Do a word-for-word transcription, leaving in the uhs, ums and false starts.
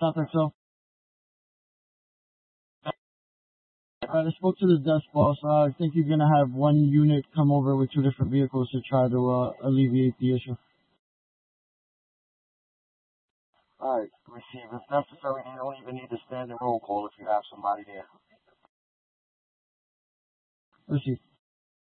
Sounds like so. Alright, I spoke to the desk boss. Uh, I think you're gonna have one unit come over with two different vehicles to try to uh, alleviate the issue. Alright, receive. If necessary, you don't even need to stand in roll call if you have somebody there. Receive.